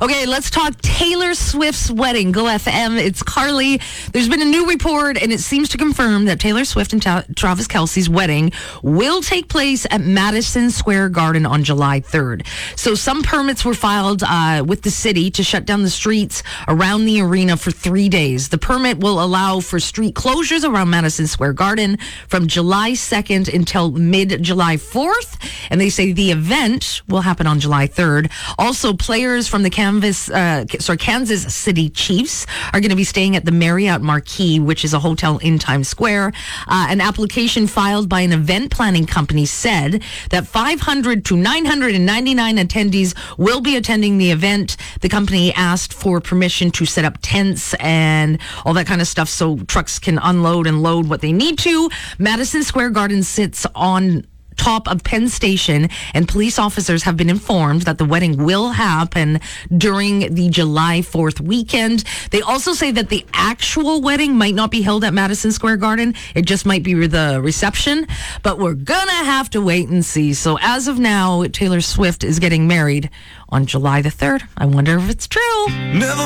Okay, let's talk Taylor Swift's wedding. Go FM. It's Carly. There's been a new report, and it seems to confirm that Taylor Swift and Travis Kelce's wedding will take place at Madison Square Garden on July 3rd. So some permits were filed with the city to shut down the streets around the arena for 3 days. The permit will allow for street closures around Madison Square Garden from July 2nd until mid-July 4th. And they say the event will happen on July 3rd. Also, players from the Kansas City Chiefs are going to be staying at the Marriott Marquis, which is a hotel in Times Square. An application filed by an event planning company said that 500 to 999 attendees will be attending the event. The company asked for permission to set up tents and all that kind of stuff so trucks can unload and load what they need to. Madison Square Garden sits on top of Penn Station, and police officers have been informed that the wedding will happen during the July 4th weekend. They also say that the actual wedding might not be held at Madison Square Garden. It just might be the reception, but we're gonna have to wait and see. So as of now, Taylor Swift is getting married on July the 3rd. I wonder if it's true. Never